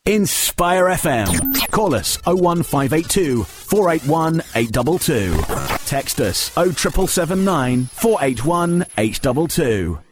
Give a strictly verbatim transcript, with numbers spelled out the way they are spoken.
Inspire F M. Call us oh one five eight two, four eight one, eight two two. Text us oh triple seven nine, four eight one, eight two two.